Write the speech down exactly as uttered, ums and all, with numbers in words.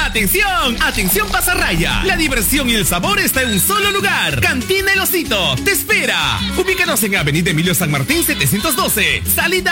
¡Atención! ¡Atención Pasarraya! La diversión y el sabor está en un solo lugar. Cantina El Osito te espera. Ubícanos en Avenida Emilio San Martín setecientos doce. Salida